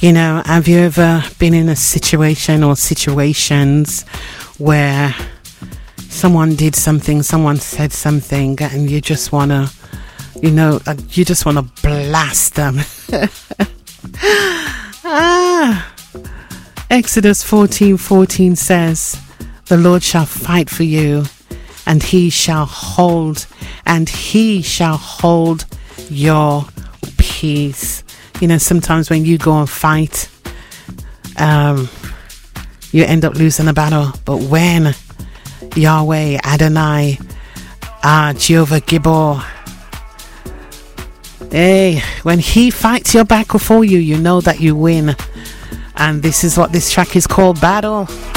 Have you ever been in a situation or situations where someone did something, someone said something, and you just want to, blast them? Exodus 14:14 says, the Lord shall fight for you, and he shall hold your peace. Sometimes when you go and fight, you end up losing a battle. But when Yahweh, Adonai, Jehovah Gibor, when he fights your battle for you, you know that you win. And this is what this track is called, Battle.